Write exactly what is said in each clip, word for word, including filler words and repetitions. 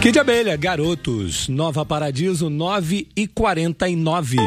Kid Abelha, Garotos, Nova Paradiso, nove e quarenta e nove.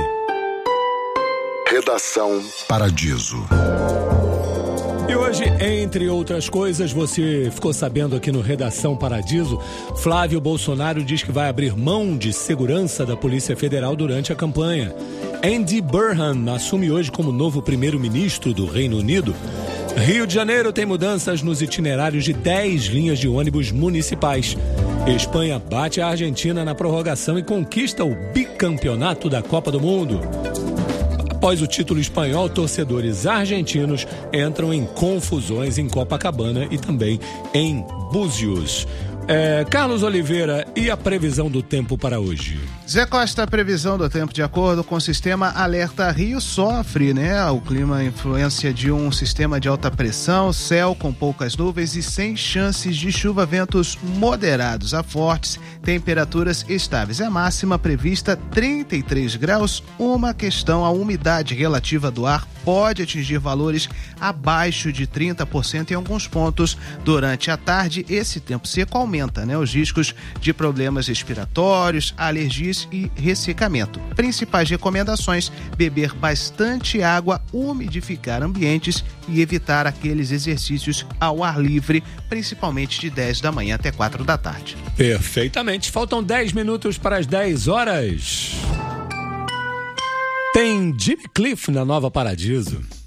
Redação Paradiso. E hoje, entre outras coisas, você ficou sabendo aqui no Redação Paradiso, Flávio Bolsonaro diz que vai abrir mão de segurança da Polícia Federal durante a campanha. Andy Burnham assume hoje como novo primeiro-ministro do Reino Unido. Rio de Janeiro tem mudanças nos itinerários de dez linhas de ônibus municipais. Espanha bate a Argentina na prorrogação e conquista o bicampeonato da Copa do Mundo. Após o título espanhol, torcedores argentinos entram em confusões em Copacabana e também em Búzios. É, Carlos Oliveira, e a previsão do tempo para hoje? Zé Costa, a previsão do tempo de acordo com o sistema Alerta Rio sofre, né? O clima influência de um sistema de alta pressão, céu com poucas nuvens e sem chances de chuva, ventos moderados a fortes, temperaturas estáveis. A máxima prevista trinta e três graus. Uma questão, a umidade relativa do ar pode atingir valores abaixo de trinta por cento em alguns pontos durante a tarde. Esse tempo seco aumenta, né, os riscos de problemas respiratórios, alergias e ressecamento. Principais recomendações: beber bastante água, umidificar ambientes e evitar aqueles exercícios ao ar livre, principalmente de dez da manhã até quatro da tarde. Perfeitamente. Faltam dez minutos para as dez horas. Tem Jimmy Cliff na Nova Paradiso.